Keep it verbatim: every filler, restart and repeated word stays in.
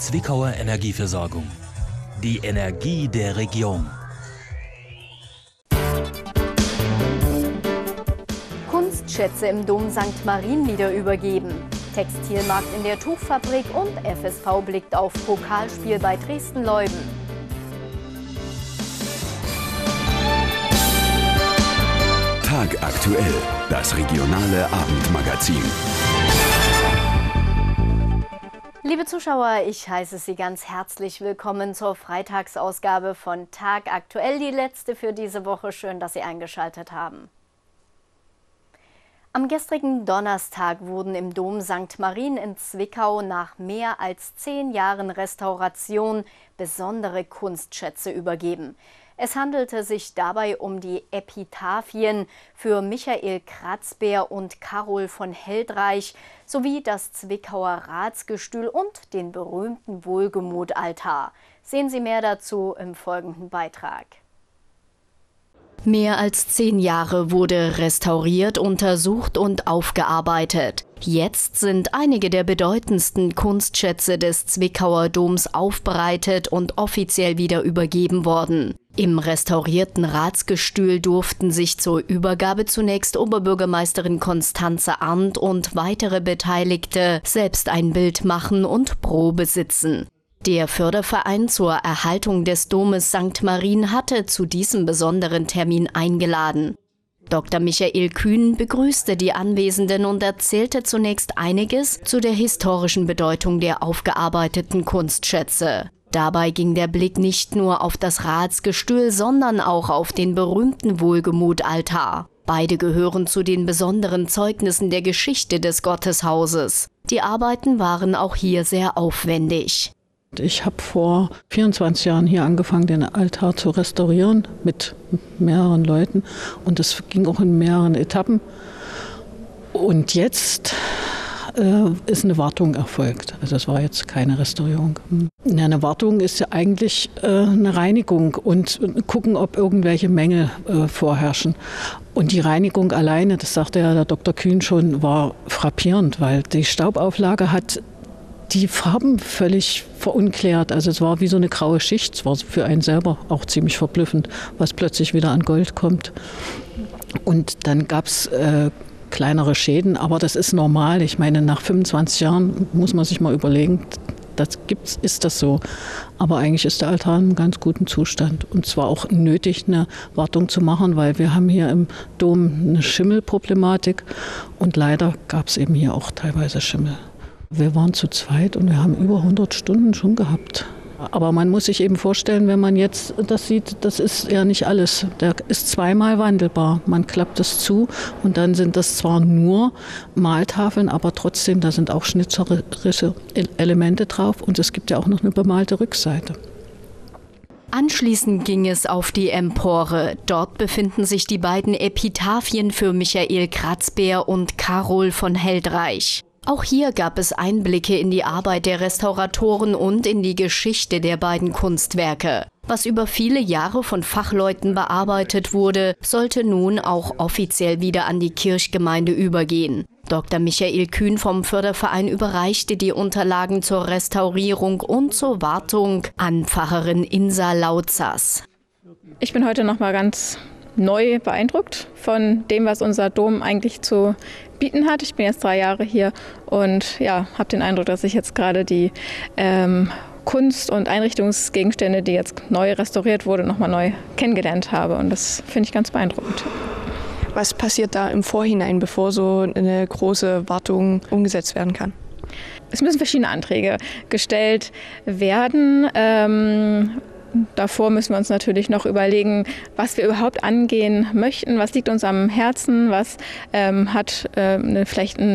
Zwickauer Energieversorgung. Die Energie der Region. Kunstschätze im Dom Sankt Marien wieder übergeben. Textilmarkt in der Tuchfabrik und F S V blickt auf Pokalspiel bei Dresden-Leuden. Tagaktuell, das regionale Abendmagazin. Liebe Zuschauer, ich heiße Sie ganz herzlich willkommen zur Freitagsausgabe von Tagaktuell, die letzte für diese Woche. Schön, dass Sie eingeschaltet haben. Am gestrigen Donnerstag wurden im Dom Sankt Marien in Zwickau nach mehr als zehn Jahren Restauration besondere Kunstschätze übergeben. Es handelte sich dabei um die Epitaphien für Michael Kratzbär und Karol von Heldreich sowie das Zwickauer Ratsgestühl und den berühmten Wohlgemutaltar. Sehen Sie mehr dazu im folgenden Beitrag. Mehr als zehn Jahre wurde restauriert, untersucht und aufgearbeitet. Jetzt sind einige der bedeutendsten Kunstschätze des Zwickauer Doms aufbereitet und offiziell wieder übergeben worden. Im restaurierten Ratsgestühl durften sich zur Übergabe zunächst Oberbürgermeisterin Constanze Arndt und weitere Beteiligte selbst ein Bild machen und Probe sitzen. Der Förderverein zur Erhaltung des Domes Sankt Marien hatte zu diesem besonderen Termin eingeladen. Doktor Michael Kühn begrüßte die Anwesenden und erzählte zunächst einiges zu der historischen Bedeutung der aufgearbeiteten Kunstschätze. Dabei ging der Blick nicht nur auf das Ratsgestühl, sondern auch auf den berühmten Wohlgemutaltar. Beide gehören zu den besonderen Zeugnissen der Geschichte des Gotteshauses. Die Arbeiten waren auch hier sehr aufwendig. Ich habe vor vierundzwanzig Jahren hier angefangen, den Altar zu restaurieren mit mehreren Leuten. Und das ging auch in mehreren Etappen. Und jetzt äh, ist eine Wartung erfolgt. Also es war jetzt keine Restaurierung. Ja, eine Wartung ist ja eigentlich äh, eine Reinigung und gucken, ob irgendwelche Mängel äh, vorherrschen. Und die Reinigung alleine, das sagte ja der Doktor Kühn schon, war frappierend, weil die Staubauflage hat die Farben völlig verunklärt. Also es war wie so eine graue Schicht. Es war für einen selber auch ziemlich verblüffend, was plötzlich wieder an Gold kommt. Und dann gab es äh, kleinere Schäden, aber das ist normal. Ich meine, nach fünfundzwanzig Jahren muss man sich mal überlegen, das gibt's, ist das so. Aber eigentlich ist der Altar in einem ganz guten Zustand. Und zwar auch nötig, eine Wartung zu machen, weil wir haben hier im Dom eine Schimmelproblematik. Und leider gab es eben hier auch teilweise Schimmel. Wir waren zu zweit und wir haben über hundert Stunden schon gehabt. Aber man muss sich eben vorstellen, wenn man jetzt das sieht, das ist ja nicht alles. Der ist zweimal wandelbar. Man klappt es zu und dann sind das zwar nur Maltafeln, aber trotzdem, da sind auch schnitzerische Elemente drauf und es gibt ja auch noch eine bemalte Rückseite. Anschließend ging es auf die Empore. Dort befinden sich die beiden Epitaphien für Michael Kratzbär und Karol von Heldreich. Auch hier gab es Einblicke in die Arbeit der Restauratoren und in die Geschichte der beiden Kunstwerke. Was über viele Jahre von Fachleuten bearbeitet wurde, sollte nun auch offiziell wieder an die Kirchgemeinde übergehen. Doktor Michael Kühn vom Förderverein überreichte die Unterlagen zur Restaurierung und zur Wartung an Pfarrerin Insa Lautzers. Ich bin heute noch mal ganz neu beeindruckt von dem, was unser Dom eigentlich zu bieten hat. Ich bin jetzt drei Jahre hier und ja, habe den Eindruck, dass ich jetzt gerade die ähm, Kunst- und Einrichtungsgegenstände, die jetzt neu restauriert wurde, noch mal neu kennengelernt habe. Und das finde ich ganz beeindruckend. Was passiert da im Vorhinein, bevor so eine große Wartung umgesetzt werden kann? Es müssen verschiedene Anträge gestellt werden. Ähm, Davor müssen wir uns natürlich noch überlegen, was wir überhaupt angehen möchten, was liegt uns am Herzen, was ähm, hat äh, eine, vielleicht ein